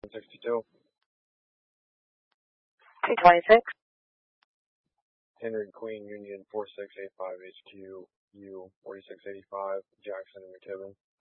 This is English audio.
62. 226. Henry Queen Union 4685 HQ U 4685 Jackson and McKibben.